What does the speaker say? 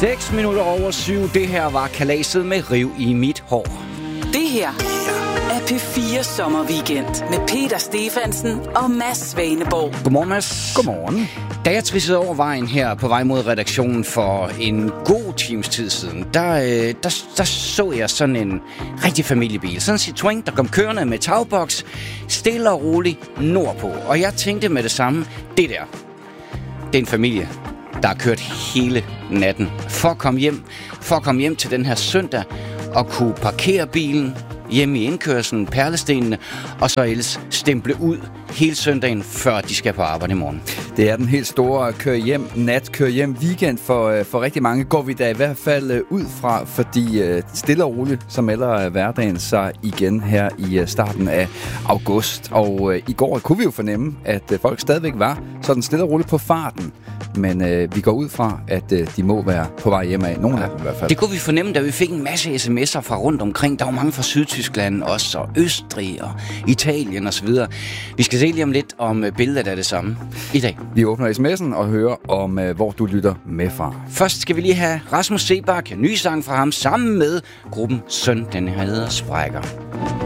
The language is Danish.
6 minutter over 7. Det her var kalaset med Riv i mit hår. Det her er P4 Sommerweekend med Peter Stefansen og Mads Svaneborg. Godmorgen, Mads. Godmorgen. Da jeg trissede over vejen her på vej mod redaktionen for en god times tid siden, der så jeg sådan en rigtig familiebil. Sådan en Citroën, der kom kørende med tagboks, stille og roligt nordpå. Og jeg tænkte med det samme, det er en familie, der har kørt hele natten for at komme hjem til den her søndag og kunne parkere bilen hjemme i indkørslen, perlestenene, og så ellers stemple ud hele søndagen, før de skal på arbejde i morgen. Det er den helt store kør hjem weekend for rigtig mange. Går vi da i hvert fald ud fra, fordi stille og roligt, som melder hverdagen sig igen her i starten af august. Og i går kunne vi jo fornemme, at folk stadigvæk var sådan stille og roligt på farten. Men vi går ud fra, at de må være på vej hjem af. Nogle af dem i hvert fald. Det kunne vi fornemme, da vi fik en masse sms'er fra rundt omkring. Der var mange fra Sydtyskland også, og Østrig og Italien osv. Vi skal se lige om lidt om billedet af det samme i dag. Vi åbner sms'en og hører om, hvor du lytter med fra. Først skal vi lige have Rasmus Seebach, ny sang fra ham, sammen med gruppen Søn, den hedder Sprækker.